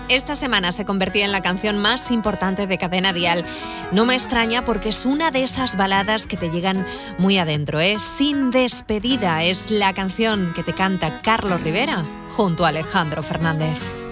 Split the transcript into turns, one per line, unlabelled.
Esta semana se convertía en la canción más importante de Cadena Dial. No me extraña porque es una de esas baladas que te llegan muy adentro. Sin despedida es la canción que te canta Carlos Rivera junto a Alejandro Fernández.